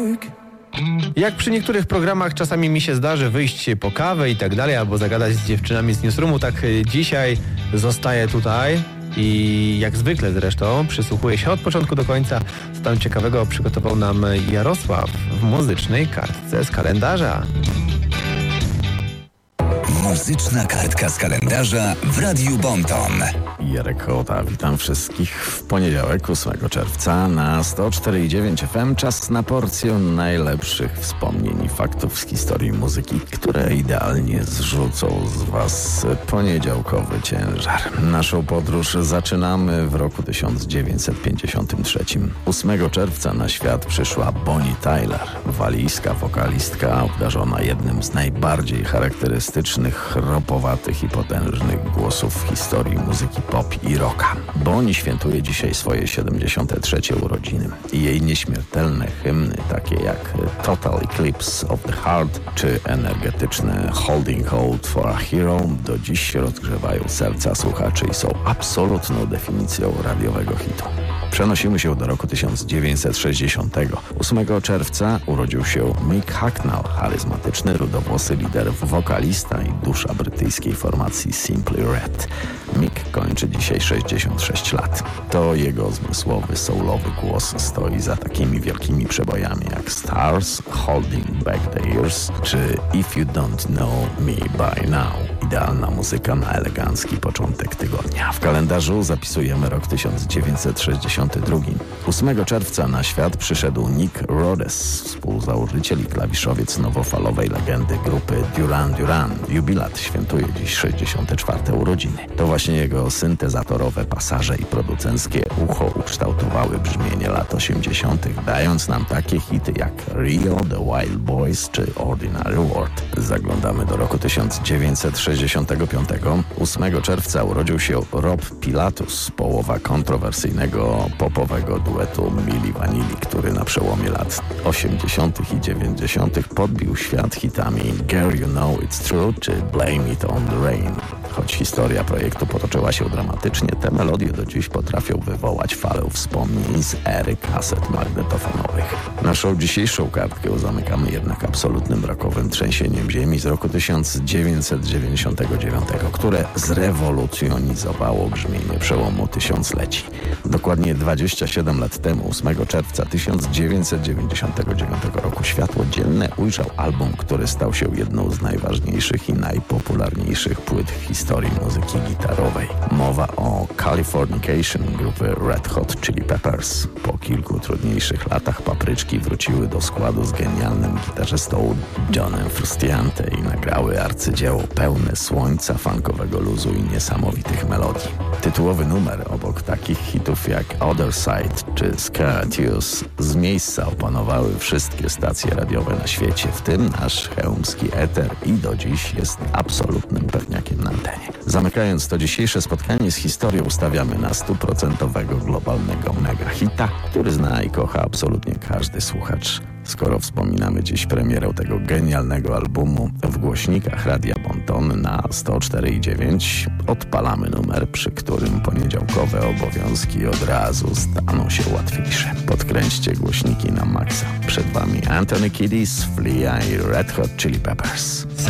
Jak przy niektórych programach czasami mi się zdarzy wyjść po kawę i tak dalej, albo zagadać z dziewczynami z newsroomu, tak dzisiaj zostaję tutaj i jak zwykle zresztą przysłuchuję się od początku do końca, co tam ciekawego przygotował nam Jarosław w muzycznej kartce z kalendarza. Muzyczna kartka z kalendarza w Radiu Bonton. Jarek Hołota, witam wszystkich w poniedziałek 8 czerwca na 104,9 FM. Czas na porcję najlepszych wspomnień i faktów z historii muzyki, które idealnie zrzucą z Was poniedziałkowy ciężar. Naszą podróż zaczynamy w roku 1953. 8 czerwca na świat przyszła Bonnie Tyler, walijska wokalistka obdarzona jednym z najbardziej charakterystycznych, chropowatych i potężnych głosów w historii muzyki pop i rocka. Bonnie świętuje dzisiaj swoje 73. urodziny i jej nieśmiertelne hymny, takie jak Total Eclipse of the Heart czy energetyczne Holding Out for a Hero do dziś rozgrzewają serca słuchaczy i są absolutną definicją radiowego hitu. Przenosimy się do roku 1960. 8 czerwca urodził się Mick Hucknall, charyzmatyczny, rudowłosy lider, wokalista i dusza brytyjskiej formacji Simply Red. Mick kończy dzisiaj 66 lat. To jego zmysłowy, soulowy głos stoi za takimi wielkimi przebojami jak Stars, Holding Back the Years czy If You Don't Know Me By Now. Idealna muzyka na elegancki początek tygodnia. W kalendarzu zapisujemy rok 1962. 8 czerwca na świat przyszedł Nick Rhodes, współzałożyciel i klawiszowiec nowofalowej legendy grupy Duran Duran. Jubilat świętuje dziś 64. urodziny. To właśnie jego syntezatorowe pasaże i producenckie ucho ukształtowały brzmienie lat 80., dając nam takie hity jak Rio, The Wild Boys czy Ordinary World. Zaglądamy do roku 1965. 8 czerwca urodził się Rob Pilatus, połowa kontrowersyjnego popowego duetu Milli Vanilli, który na przełomie lat 80. i 90. podbił świat hitami Girl You Know It's True czy Blame It On The Rain. Choć historia projektu potoczyła się dramatycznie, te melodie do dziś potrafią wywołać falę wspomnień z ery kaset magnetofonowych. Naszą dzisiejszą kartkę zamykamy jednak absolutnym rockowym trzęsieniem ziemi z roku 1999, które zrewolucjonizowało brzmienie przełomu tysiącleci. Dokładnie 27 lat temu, 8 czerwca 1999 roku, światło dzienne ujrzał album, który stał się jedną z najważniejszych i najpopularniejszych płyt w historii muzyki gitarowej. Mowa o Californication grupy Red Hot Chili Peppers. Po kilku trudniejszych latach papryczki wróciły do składu z genialnym gitarzystą Johnem Frusciante i nagrały arcydzieło pełne słońca, funkowego luzu i niesamowitych melodii. Tytułowy numer obok takich hitów jak Other Side czy Scaratius z miejsca opanowały wszystkie stacje radiowe na świecie, w tym nasz chełmski eter, i do dziś jest absolutnym pewniakiem na antenie. Zamykając to dzisiejsze spotkanie z historią, stawiamy na 100% globalnego mega hita, który zna i kocha absolutnie każdy słuchacz. Skoro wspominamy dziś premierę tego genialnego albumu w głośnikach Radia Bonton na 104,9, odpalamy numer, przy którym poniedziałkowe obowiązki od razu staną się łatwiejsze. Podkręćcie głośniki na maksa. Przed Wami Anthony Kiedis, Flea i Red Hot Chili Peppers.